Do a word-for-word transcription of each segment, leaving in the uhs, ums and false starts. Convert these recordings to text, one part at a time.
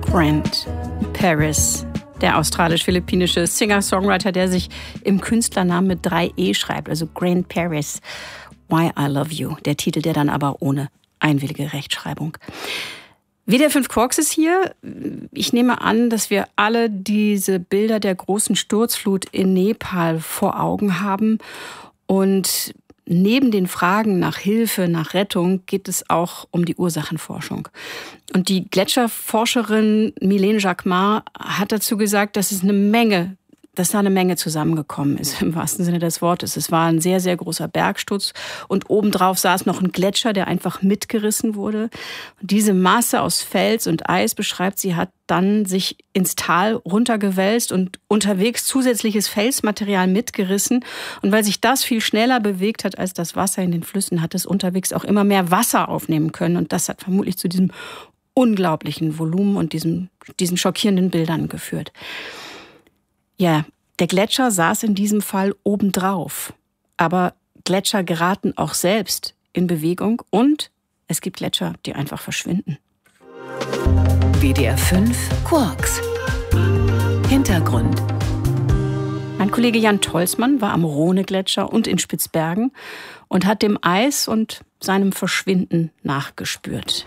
Grant Paris, der australisch-philippinische Singer-Songwriter, der sich im Künstlernamen mit drei E schreibt, also Grant Paris, Why I Love You. Der Titel, der dann aber ohne einwillige Rechtschreibung. W D R fünf Quarks ist hier. Ich nehme an, dass wir alle diese Bilder der großen Sturzflut in Nepal vor Augen haben. Und neben den Fragen nach Hilfe, nach Rettung geht es auch um die Ursachenforschung. Und die Gletscherforscherin Mylène Jacquemart hat dazu gesagt, dass es eine Menge, dass da eine Menge zusammengekommen ist, im wahrsten Sinne des Wortes. Es war ein sehr, sehr großer Bergsturz und obendrauf saß noch ein Gletscher, der einfach mitgerissen wurde. Und diese Masse aus Fels und Eis, beschreibt sie, hat dann sich ins Tal runtergewälzt und unterwegs zusätzliches Felsmaterial mitgerissen. Und weil sich das viel schneller bewegt hat als das Wasser in den Flüssen, hat es unterwegs auch immer mehr Wasser aufnehmen können. Und das hat vermutlich zu diesem unglaublichen Volumen und diesem, diesen schockierenden Bildern geführt. Ja, der Gletscher saß in diesem Fall obendrauf. Aber Gletscher geraten auch selbst in Bewegung und es gibt Gletscher, die einfach verschwinden. W D R fünf Quarks. Hintergrund. Mein Kollege Jan Tolzmann war am Rhone-Gletscher und in Spitzbergen und hat dem Eis und seinem Verschwinden nachgespürt.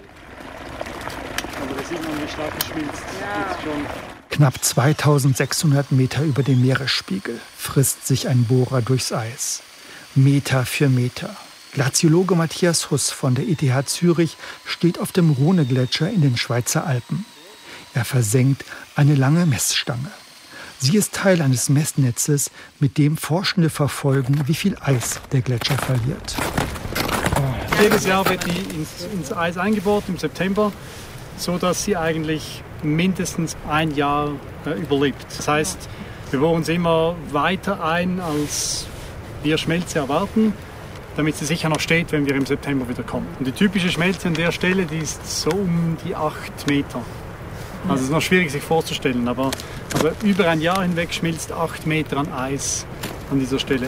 Aber da sieht man, wie stark es schmilzt. Jetzt schon. Knapp zweitausendsechshundert Meter über dem Meeresspiegel frisst sich ein Bohrer durchs Eis. Meter für Meter. Glaziologe Matthias Huss von der E T H Zürich steht auf dem Rhone-Gletscher in den Schweizer Alpen. Er versenkt eine lange Messstange. Sie ist Teil eines Messnetzes, mit dem Forschende verfolgen, wie viel Eis der Gletscher verliert. Jedes Jahr wird die ins, ins Eis eingebohrt im September, so dass sie eigentlich mindestens ein Jahr äh, überlebt. Das heißt, wir bohren sie immer weiter ein, als wir Schmelze erwarten, damit sie sicher noch steht, wenn wir im September wieder kommen. Und die typische Schmelze an der Stelle, die ist so um die acht Meter. Also es ist noch schwierig sich vorzustellen, aber, aber über ein Jahr hinweg schmilzt acht Meter an Eis an dieser Stelle.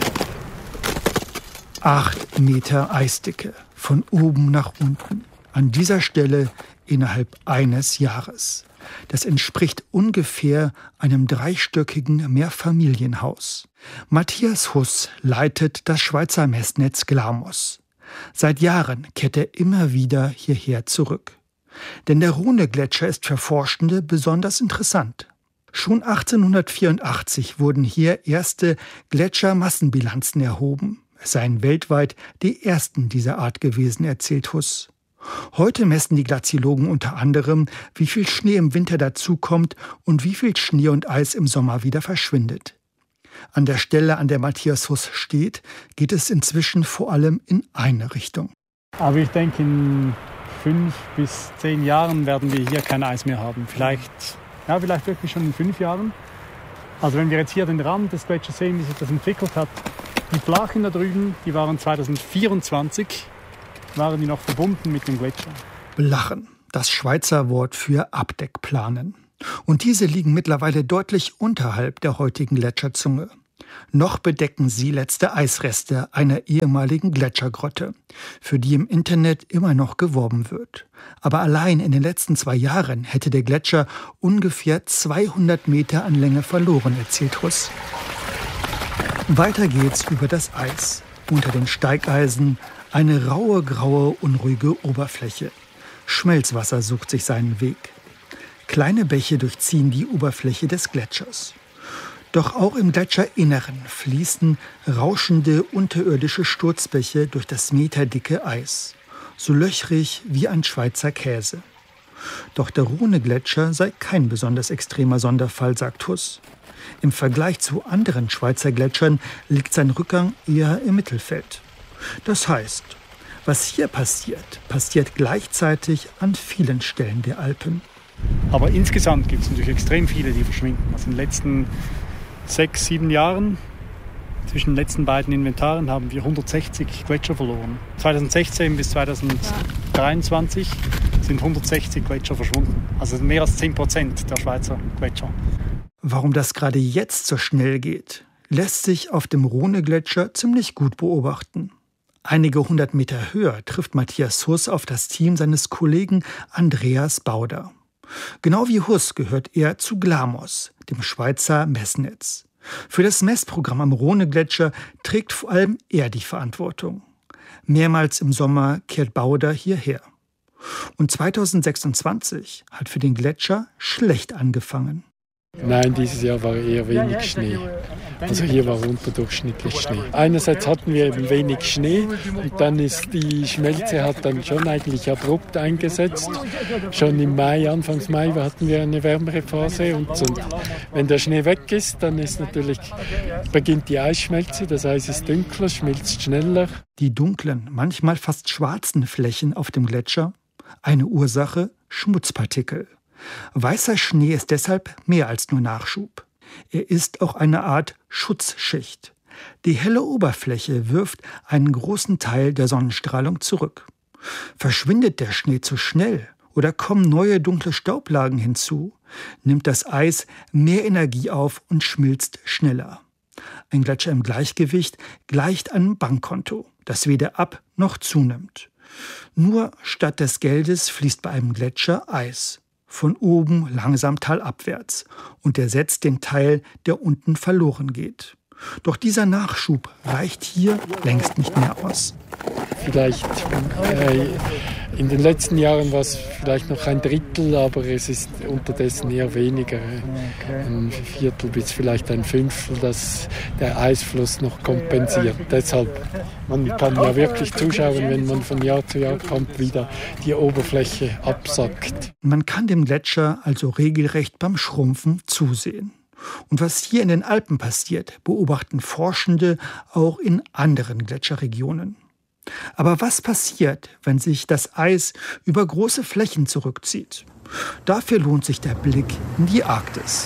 Acht Meter Eisdicke, von oben nach unten. An dieser Stelle innerhalb eines Jahres. Das entspricht ungefähr einem dreistöckigen Mehrfamilienhaus. Matthias Huss leitet das Schweizer Messnetz Glamos. Seit Jahren kehrt er immer wieder hierher zurück. Denn der Rhone-Gletscher ist für Forschende besonders interessant. Schon achtzehnhundertvierundachtzig wurden hier erste Gletschermassenbilanzen erhoben. Es seien weltweit die ersten dieser Art gewesen, erzählt Huss. Heute messen die Glaziologen unter anderem, wie viel Schnee im Winter dazukommt und wie viel Schnee und Eis im Sommer wieder verschwindet. An der Stelle, an der Matthias Huss steht, geht es inzwischen vor allem in eine Richtung. Aber ich denke, in fünf bis zehn Jahren werden wir hier kein Eis mehr haben. Vielleicht, ja, vielleicht wirklich schon in fünf Jahren. Also wenn wir jetzt hier den Rand des Gletschers sehen, wie sich das entwickelt hat. Die Flachen da drüben, die waren zweitausendvierundzwanzig. Waren die noch verbunden mit dem Gletscher. Blachen, das Schweizer Wort für Abdeckplanen. Und diese liegen mittlerweile deutlich unterhalb der heutigen Gletscherzunge. Noch bedecken sie letzte Eisreste einer ehemaligen Gletschergrotte, für die im Internet immer noch geworben wird. Aber allein in den letzten zwei Jahren hätte der Gletscher ungefähr zweihundert Meter an Länge verloren, erzählt Huss. Weiter geht's über das Eis. Unter den Steigeisen eine raue, graue, unruhige Oberfläche. Schmelzwasser sucht sich seinen Weg. Kleine Bäche durchziehen die Oberfläche des Gletschers. Doch auch im Gletscherinneren fließen rauschende unterirdische Sturzbäche durch das meterdicke Eis. So löchrig wie ein Schweizer Käse. Doch der Rhone-Gletscher sei kein besonders extremer Sonderfall, sagt Huss. Im Vergleich zu anderen Schweizer Gletschern liegt sein Rückgang eher im Mittelfeld. Das heißt, was hier passiert, passiert gleichzeitig an vielen Stellen der Alpen. Aber insgesamt gibt es natürlich extrem viele, die verschwinden. Also in den letzten sechs, sieben Jahren, zwischen den letzten beiden Inventaren, haben wir hundertsechzig Gletscher verloren. zweitausendsechzehn bis zweitausenddreiundzwanzig sind hundertsechzig Gletscher verschwunden. Also mehr als zehn Prozent der Schweizer Gletscher. Warum das gerade jetzt so schnell geht, lässt sich auf dem Rhone-Gletscher ziemlich gut beobachten. Einige hundert Meter höher trifft Matthias Huss auf das Team seines Kollegen Andreas Bauder. Genau wie Huss gehört er zu GLAMOS, dem Schweizer Messnetz. Für das Messprogramm am Rhonegletscher trägt vor allem er die Verantwortung. Mehrmals im Sommer kehrt Bauder hierher. Und zweitausendsechsundzwanzig hat für den Gletscher schlecht angefangen. Nein, dieses Jahr war eher wenig Schnee. Also hier war unterdurchschnittlich Schnee. Einerseits hatten wir eben wenig Schnee und dann ist die Schmelze hat dann schon eigentlich abrupt eingesetzt. Schon im Mai, Anfangs Mai hatten wir eine wärmere Phase und, und wenn der Schnee weg ist, dann ist natürlich, beginnt die Eisschmelze, das Eis ist dunkler, schmilzt schneller. Die dunklen, manchmal fast schwarzen Flächen auf dem Gletscher, eine Ursache Schmutzpartikel. Weißer Schnee ist deshalb mehr als nur Nachschub. Er ist auch eine Art Schutzschicht. Die helle Oberfläche wirft einen großen Teil der Sonnenstrahlung zurück. Verschwindet der Schnee zu schnell oder kommen neue dunkle Staublagen hinzu, nimmt das Eis mehr Energie auf und schmilzt schneller. Ein Gletscher im Gleichgewicht gleicht einem Bankkonto, das weder ab noch zunimmt. Nur statt des Geldes fließt bei einem Gletscher Eis. Von oben langsam talabwärts und ersetzt den Teil, der unten verloren geht. Doch dieser Nachschub reicht hier längst nicht mehr aus. Vielleicht äh, in den letzten Jahren war es vielleicht noch ein Drittel, aber es ist unterdessen eher weniger. Ein Viertel bis vielleicht ein Fünftel, das der Eisfluss noch kompensiert. Deshalb, man kann ja wirklich zuschauen, wenn man von Jahr zu Jahr kommt, wie da die Oberfläche absackt. Man kann dem Gletscher also regelrecht beim Schrumpfen zusehen. Und was hier in den Alpen passiert, beobachten Forschende auch in anderen Gletscherregionen. Aber was passiert, wenn sich das Eis über große Flächen zurückzieht? Dafür lohnt sich der Blick in die Arktis.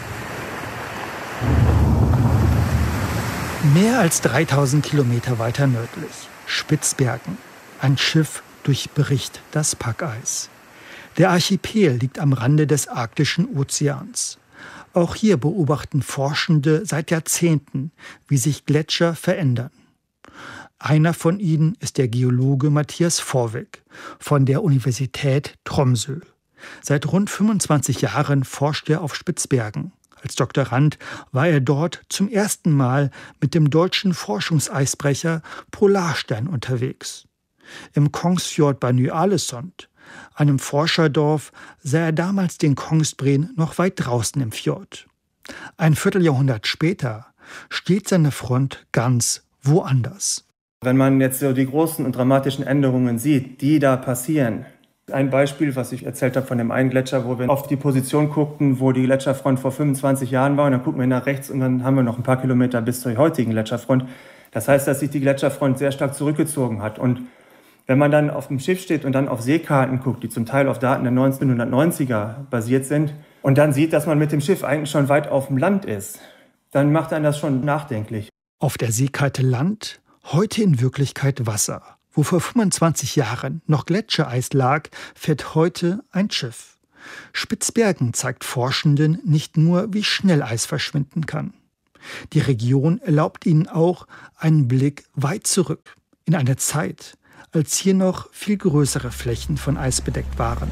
Mehr als dreitausend Kilometer weiter nördlich, Spitzbergen. Ein Schiff durchbricht das Packeis. Der Archipel liegt am Rande des Arktischen Ozeans. Auch hier beobachten Forschende seit Jahrzehnten, wie sich Gletscher verändern. Einer von ihnen ist der Geologe Matthias Vorweg von der Universität Tromsø. Seit rund fünfundzwanzig Jahren forscht er auf Spitzbergen. Als Doktorand war er dort zum ersten Mal mit dem deutschen Forschungseisbrecher Polarstern unterwegs. Im Kongsfjord bei Ny-Ålesund, einem Forscherdorf, sah er damals den Kongsbreen noch weit draußen im Fjord. Ein Vierteljahrhundert später steht seine Front ganz woanders. Wenn man jetzt so die großen und dramatischen Änderungen sieht, die da passieren. Ein Beispiel, was ich erzählt habe von dem einen Gletscher, wo wir auf die Position guckten, wo die Gletscherfront vor fünfundzwanzig Jahren war. Und dann gucken wir nach rechts und dann haben wir noch ein paar Kilometer bis zur heutigen Gletscherfront. Das heißt, dass sich die Gletscherfront sehr stark zurückgezogen hat. Und wenn man dann auf dem Schiff steht und dann auf Seekarten guckt, die zum Teil auf Daten der neunzehnhundertneunziger basiert sind, und dann sieht, dass man mit dem Schiff eigentlich schon weit auf dem Land ist, dann macht einen das schon nachdenklich. Auf der Seekarte Land, heute in Wirklichkeit Wasser. Wo vor fünfundzwanzig Jahren noch Gletschereis lag, fährt heute ein Schiff. Spitzbergen zeigt Forschenden nicht nur, wie schnell Eis verschwinden kann. Die Region erlaubt ihnen auch einen Blick weit zurück, in eine Zeit, als hier noch viel größere Flächen von Eis bedeckt waren.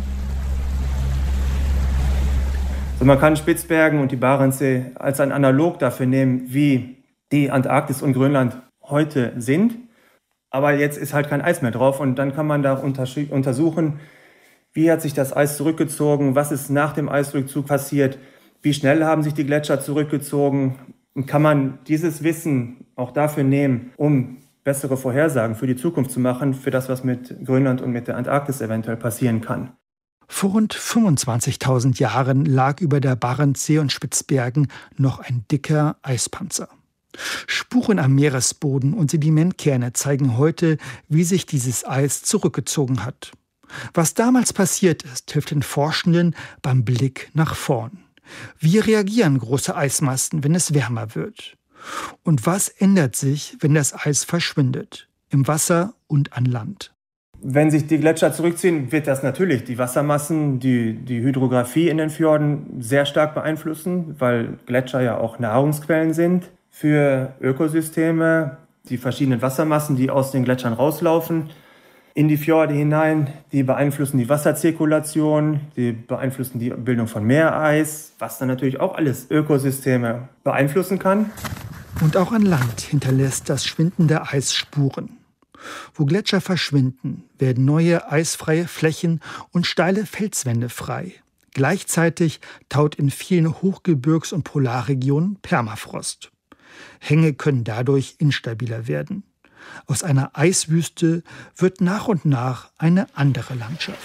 Also man kann Spitzbergen und die Barentssee als ein Analog dafür nehmen, wie die Antarktis und Grönland heute sind. Aber jetzt ist halt kein Eis mehr drauf und dann kann man da untersch- untersuchen, wie hat sich das Eis zurückgezogen, was ist nach dem Eisrückzug passiert, wie schnell haben sich die Gletscher zurückgezogen. Und kann man dieses Wissen auch dafür nehmen, um bessere Vorhersagen für die Zukunft zu machen, für das, was mit Grönland und mit der Antarktis eventuell passieren kann. Vor rund fünfundzwanzigtausend Jahren lag über der Barentssee und Spitzbergen noch ein dicker Eispanzer. Spuren am Meeresboden und Sedimentkerne zeigen heute, wie sich dieses Eis zurückgezogen hat. Was damals passiert ist, hilft den Forschenden beim Blick nach vorn. Wie reagieren große Eismassen, wenn es wärmer wird? Und was ändert sich, wenn das Eis verschwindet, im Wasser und an Land? Wenn sich die Gletscher zurückziehen, wird das natürlich die Wassermassen, die, die Hydrographie in den Fjorden sehr stark beeinflussen, weil Gletscher ja auch Nahrungsquellen sind für Ökosysteme, die verschiedenen Wassermassen, die aus den Gletschern rauslaufen. in die Fjorde hinein. Die beeinflussen die Wasserzirkulation, die beeinflussen die Bildung von Meereis, was dann natürlich auch alles Ökosysteme beeinflussen kann. Und auch an Land hinterlässt das schwindende Eis Spuren. Wo Gletscher verschwinden, werden neue eisfreie Flächen und steile Felswände frei. Gleichzeitig taut in vielen Hochgebirgs- und Polarregionen Permafrost. Hänge können dadurch instabiler werden. Aus einer Eiswüste wird nach und nach eine andere Landschaft.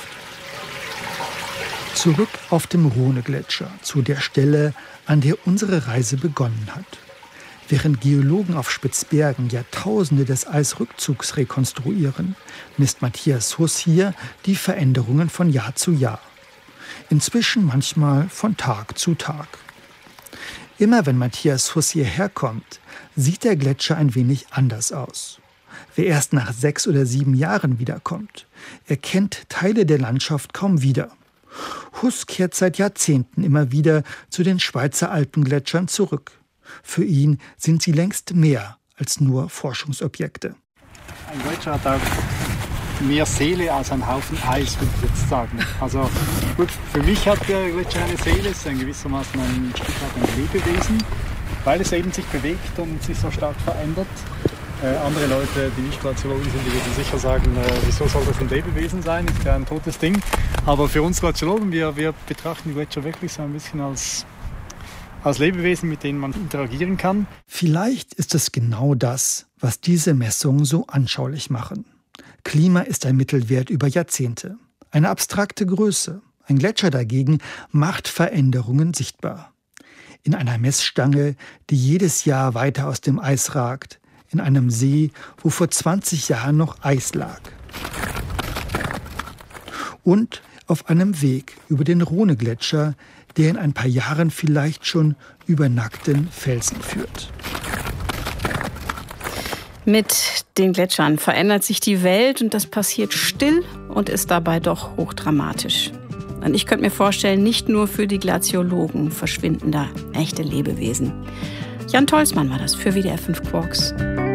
Zurück auf dem Rhone-Gletscher, zu der Stelle, an der unsere Reise begonnen hat. Während Geologen auf Spitzbergen Jahrtausende des Eisrückzugs rekonstruieren, misst Matthias Huss hier die Veränderungen von Jahr zu Jahr. Inzwischen manchmal von Tag zu Tag. Immer wenn Matthias Huss hierher kommt, sieht der Gletscher ein wenig anders aus. Wer erst nach sechs oder sieben Jahren wiederkommt, erkennt Teile der Landschaft kaum wieder. Huss kehrt seit Jahrzehnten immer wieder zu den Schweizer Alpengletschern zurück. Für ihn sind sie längst mehr als nur Forschungsobjekte. Ein Gletscher hat auch mehr Seele als ein Haufen Eis, würde ich jetzt sagen. Also gut, für mich hat der Gletscher eine Seele, es ist ein gewissermaßen ein Stück weit ein Lebewesen, weil es eben sich bewegt und sich so stark verändert. Äh, andere Leute, die nicht Glaziologen sind, die würden sicher sagen, äh, wieso soll das ein Lebewesen sein? Ist ja ein totes Ding. Aber für uns Glaziologen, wir, wir betrachten die Gletscher wirklich so ein bisschen als als Lebewesen, mit denen man interagieren kann. Vielleicht ist es genau das, was diese Messungen so anschaulich machen. Klima ist ein Mittelwert über Jahrzehnte. Eine abstrakte Größe. Ein Gletscher dagegen macht Veränderungen sichtbar. In einer Messstange, die jedes Jahr weiter aus dem Eis ragt. In einem See, wo vor zwanzig Jahren noch Eis lag. Und auf einem Weg über den Rhone-Gletscher, der in ein paar Jahren vielleicht schon über nackten Felsen führt. Mit den Gletschern verändert sich die Welt und das passiert still und ist dabei doch hochdramatisch. Und ich könnte mir vorstellen, nicht nur für die Glaziologen verschwinden da echte Lebewesen. Jan Tolsmann war das für W D R fünf Quarks.